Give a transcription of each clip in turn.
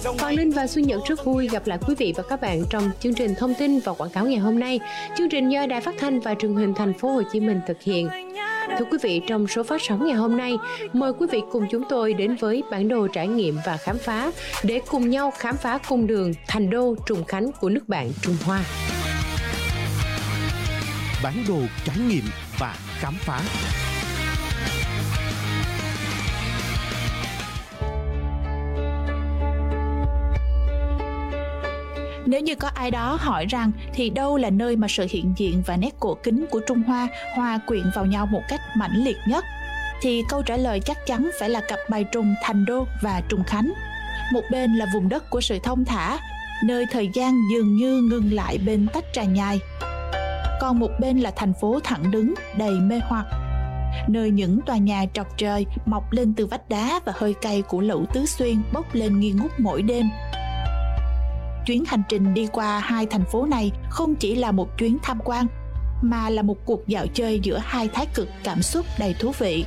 Hoàng Linh và Xuân Nhật rất vui gặp lại quý vị và các bạn trong chương trình thông tin và quảng cáo ngày hôm nay. Chương trình do Đài Phát thanh và Truyền hình Thành phố Hồ Chí Minh thực hiện. Thưa quý vị, trong số phát sóng ngày hôm nay, mời quý vị cùng chúng tôi đến với bản đồ trải nghiệm và khám phá để cùng nhau khám phá cung đường Thành Đô Trùng Khánh của nước bạn Trung Hoa. Bản đồ trải nghiệm và khám phá. Nếu như có ai đó hỏi rằng thì đâu là nơi mà sự hiện diện và nét cổ kính của Trung Hoa hòa quyện vào nhau một cách mãnh liệt nhất, thì câu trả lời chắc chắn phải là cặp bài trùng Thành Đô và Trùng Khánh. Một bên là vùng đất của sự thông thả, nơi thời gian dường như ngừng lại bên tách trà nhài. Còn một bên là thành phố thẳng đứng đầy mê hoặc, nơi những tòa nhà trọc trời mọc lên từ vách đá và hơi cay của lũ Tứ Xuyên bốc lên nghi ngút mỗi đêm. Chuyến hành trình đi qua hai thành phố này không chỉ là một chuyến tham quan, mà là một cuộc dạo chơi giữa hai thái cực cảm xúc đầy thú vị.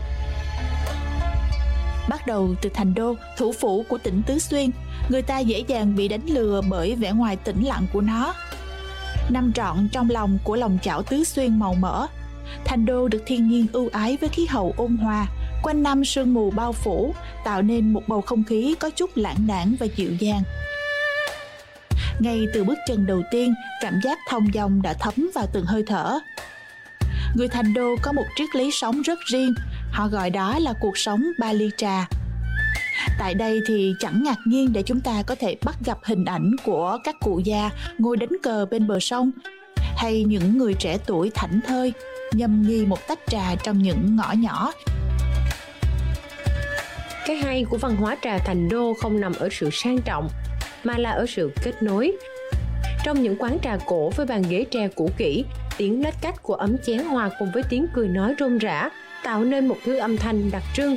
Bắt đầu từ Thành Đô, thủ phủ của tỉnh Tứ Xuyên, người ta dễ dàng bị đánh lừa bởi vẻ ngoài tĩnh lặng của nó. Nằm trọn trong lòng của lòng chảo Tứ Xuyên màu mỡ, Thành Đô được thiên nhiên ưu ái với khí hậu ôn hòa, quanh năm sương mù bao phủ, tạo nên một bầu không khí có chút lãng đãng và dịu dàng. Ngay từ bước chân đầu tiên, cảm giác thong dong đã thấm vào từng hơi thở. Người Thành Đô có một triết lý sống rất riêng, họ gọi đó là cuộc sống ba ly trà. Tại đây thì chẳng ngạc nhiên để chúng ta có thể bắt gặp hình ảnh của các cụ già ngồi đánh cờ bên bờ sông, hay những người trẻ tuổi thảnh thơi nhâm nhi một tách trà trong những ngõ nhỏ. Cái hay của văn hóa trà Thành Đô không nằm ở sự sang trọng, mà là ở sự kết nối. Trong những quán trà cổ với bàn ghế tre cũ kỹ, tiếng lách cách của ấm chén hòa cùng với tiếng cười nói rôm rã, tạo nên một thứ âm thanh đặc trưng.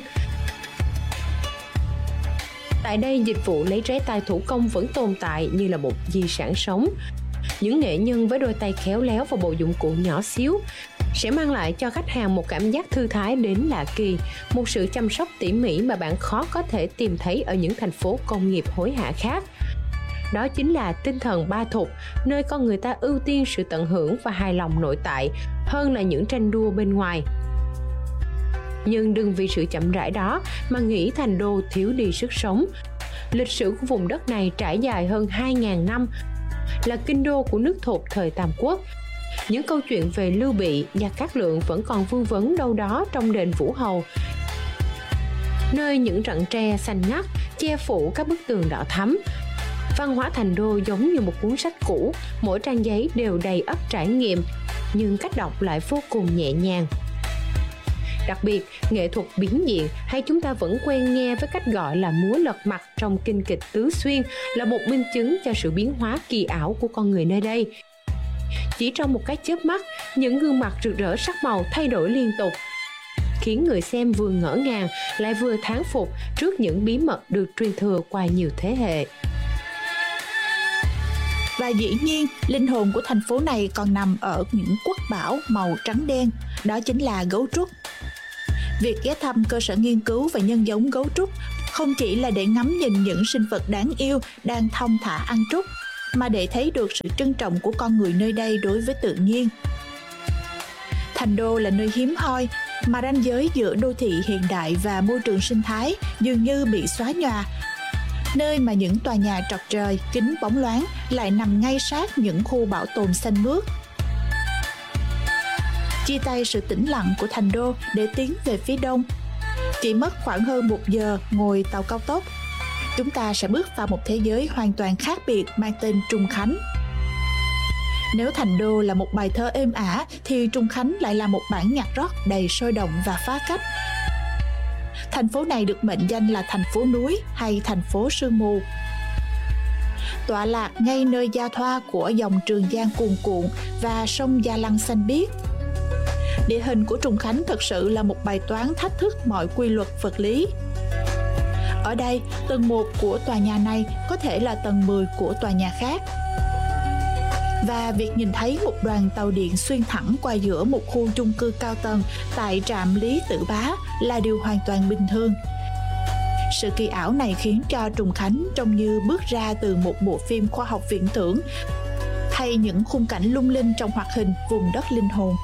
Tại đây, dịch vụ lấy trái tay thủ công vẫn tồn tại như là một di sản sống. Những nghệ nhân với đôi tay khéo léo và bộ dụng cụ nhỏ xíu sẽ mang lại cho khách hàng một cảm giác thư thái đến lạ kỳ, một sự chăm sóc tỉ mỉ mà bạn khó có thể tìm thấy ở những thành phố công nghiệp hối hả khác. Đó chính là tinh thần ba thục, nơi con người ta ưu tiên sự tận hưởng và hài lòng nội tại hơn là những tranh đua bên ngoài. Nhưng đừng vì sự chậm rãi đó mà nghĩ Thành Đô thiếu đi sức sống. Lịch sử của vùng đất này trải dài hơn 2.000 năm, là kinh đô của nước Thục thời Tam Quốc. Những câu chuyện về Lưu Bị, Gia Cát Lượng vẫn còn vương vấn đâu đó trong đền Vũ Hầu, nơi những rặng tre xanh ngắt che phủ các bức tường đỏ thắm. Văn hóa Thành Đô giống như một cuốn sách cũ, mỗi trang giấy đều đầy ắp trải nghiệm, nhưng cách đọc lại vô cùng nhẹ nhàng. Đặc biệt, nghệ thuật biến diện hay chúng ta vẫn quen nghe với cách gọi là múa lật mặt trong kinh kịch Tứ Xuyên là một minh chứng cho sự biến hóa kỳ ảo của con người nơi đây. Chỉ trong một cái chớp mắt, những gương mặt rực rỡ sắc màu thay đổi liên tục, khiến người xem vừa ngỡ ngàng lại vừa thán phục trước những bí mật được truyền thừa qua nhiều thế hệ. Và dĩ nhiên, linh hồn của thành phố này còn nằm ở những quốc bảo màu trắng đen, đó chính là gấu trúc. Việc ghé thăm cơ sở nghiên cứu và nhân giống gấu trúc không chỉ là để ngắm nhìn những sinh vật đáng yêu đang thong thả ăn trúc, mà để thấy được sự trân trọng của con người nơi đây đối với tự nhiên. Thành Đô là nơi hiếm hoi, mà ranh giới giữa đô thị hiện đại và môi trường sinh thái dường như bị xóa nhòa, nơi mà những tòa nhà trọc trời, kính bóng loáng lại nằm ngay sát những khu bảo tồn xanh mướt. Chia tay sự tĩnh lặng của Thành Đô để tiến về phía đông, chỉ mất khoảng hơn 1 giờ ngồi tàu cao tốc, chúng ta sẽ bước vào một thế giới hoàn toàn khác biệt mang tên Trùng Khánh. Nếu Thành Đô là một bài thơ êm ả, thì Trùng Khánh lại là một bản nhạc rock đầy sôi động và phá cách. Thành phố này được mệnh danh là thành phố núi hay thành phố sương mù. Tọa lạc ngay nơi giao thoa của dòng Trường Giang cuồn cuộn và sông Gia Lăng xanh biếc. Địa hình của Trùng Khánh thực sự là một bài toán thách thức mọi quy luật vật lý. Ở đây, tầng 1 của tòa nhà này có thể là tầng 10 của tòa nhà khác. Và việc nhìn thấy một đoàn tàu điện xuyên thẳng qua giữa một khu chung cư cao tầng tại trạm Lý Tự Bá là điều hoàn toàn bình thường. Sự kỳ ảo này khiến cho Trùng Khánh trông như bước ra từ một bộ phim khoa học viễn tưởng hay những khung cảnh lung linh trong hoạt hình vùng đất linh hồn.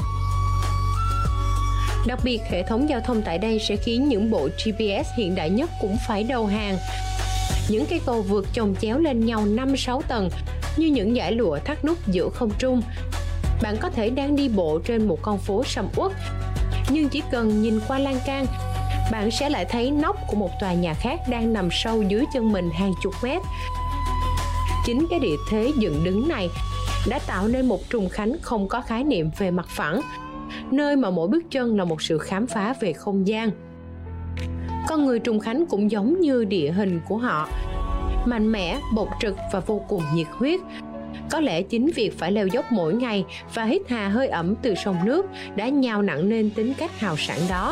Đặc biệt, hệ thống giao thông tại đây sẽ khiến những bộ GPS hiện đại nhất cũng phải đầu hàng. Những cây cầu vượt chồng chéo lên nhau 5-6 tầng như những dải lụa thắt nút giữa không trung. Bạn có thể đang đi bộ trên một con phố sầm uất, nhưng chỉ cần nhìn qua lan can, bạn sẽ lại thấy nóc của một tòa nhà khác đang nằm sâu dưới chân mình hàng chục mét. Chính cái địa thế dựng đứng này đã tạo nên một Trùng Khánh không có khái niệm về mặt phẳng, nơi mà mỗi bước chân là một sự khám phá về không gian. Con người Trùng Khánh cũng giống như địa hình của họ, mạnh mẽ, bộc trực và vô cùng nhiệt huyết. Có lẽ chính việc phải leo dốc mỗi ngày và hít hà hơi ẩm từ sông nước đã nhào nặng nên tính cách hào sảng đó.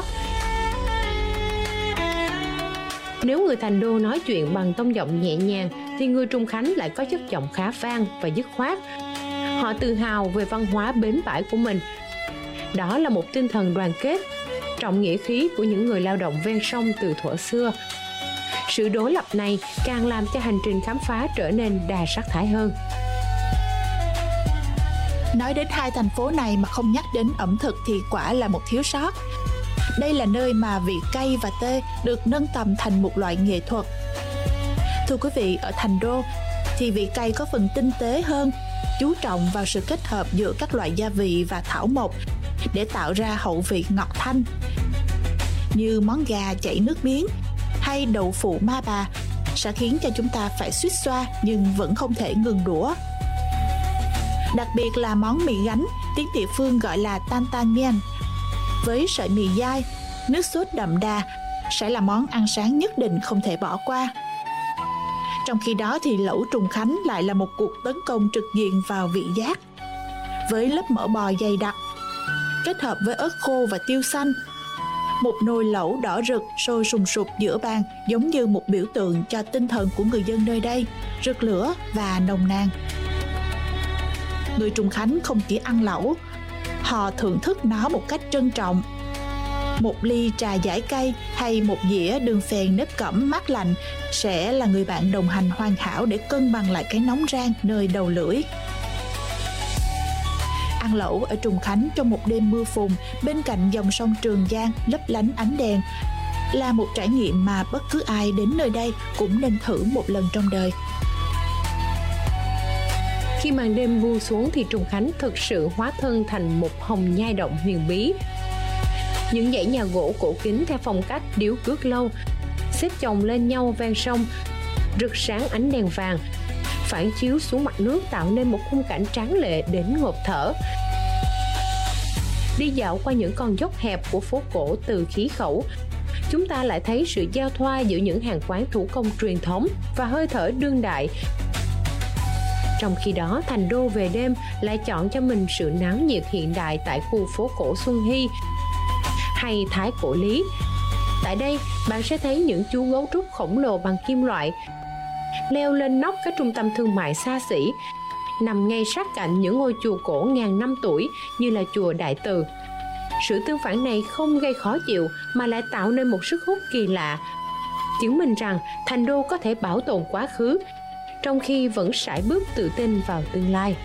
Nếu người Thành Đô nói chuyện bằng tông giọng nhẹ nhàng, thì người Trùng Khánh lại có chất giọng khá vang và dứt khoát. Họ tự hào về văn hóa bến bãi của mình. Đó là một tinh thần đoàn kết, trọng nghĩa khí của những người lao động ven sông từ thuở xưa. Sự đối lập này càng làm cho hành trình khám phá trở nên đa sắc thái hơn. Nói đến hai thành phố này mà không nhắc đến ẩm thực thì quả là một thiếu sót. Đây là nơi mà vị cay và tê được nâng tầm thành một loại nghệ thuật. Thưa quý vị, ở Thành Đô thì vị cay có phần tinh tế hơn, chú trọng vào sự kết hợp giữa các loại gia vị và thảo mộc để tạo ra hậu vị ngọt thanh, như món gà chảy nước miếng hay đậu phụ ma bà sẽ khiến cho chúng ta phải suýt xoa nhưng vẫn không thể ngừng đũa. Đặc biệt là món mì gánh, tiếng địa phương gọi là tan tan miên, với sợi mì dai, nước sốt đậm đà sẽ là món ăn sáng nhất định không thể bỏ qua. Trong khi đó thì lẩu Trùng Khánh lại là một cuộc tấn công trực diện vào vị giác. Với lớp mỡ bò dày đặc, kết hợp với ớt khô và tiêu xanh, một nồi lẩu đỏ rực sôi sùng sục giữa bàn giống như một biểu tượng cho tinh thần của người dân nơi đây, rực lửa và nồng nàn. Người Trùng Khánh không chỉ ăn lẩu, họ thưởng thức nó một cách trân trọng. Một ly trà giải cây hay một dĩa đường phèn nếp cẩm mát lạnh sẽ là người bạn đồng hành hoàn hảo để cân bằng lại cái nóng rang nơi đầu lưỡi. Ăn lẩu ở Trùng Khánh trong một đêm mưa phùn bên cạnh dòng sông Trường Giang lấp lánh ánh đèn là một trải nghiệm mà bất cứ ai đến nơi đây cũng nên thử một lần trong đời. Khi màn đêm buông xuống thì Trùng Khánh thực sự hóa thân thành một hồng nhai động huyền bí. Những dãy nhà gỗ cổ kính theo phong cách điếu cước lâu, xếp chồng lên nhau ven sông, rực sáng ánh đèn vàng, phản chiếu xuống mặt nước tạo nên một khung cảnh tráng lệ đến ngộp thở. Đi dạo qua những con dốc hẹp của phố cổ Từ Khí Khẩu, chúng ta lại thấy sự giao thoa giữa những hàng quán thủ công truyền thống và hơi thở đương đại. Trong khi đó, Thành Đô về đêm lại chọn cho mình sự náo nhiệt hiện đại tại khu phố cổ Xuân Hy hay Thái Cổ Lý. Tại đây, bạn sẽ thấy những chú gấu trúc khổng lồ bằng kim loại leo lên nóc các trung tâm thương mại xa xỉ, nằm ngay sát cạnh những ngôi chùa cổ ngàn năm tuổi như là chùa Đại Từ. Sự tương phản này không gây khó chịu mà lại tạo nên một sức hút kỳ lạ, chứng minh rằng Thành Đô có thể bảo tồn quá khứ trong khi vẫn sải bước tự tin vào tương lai.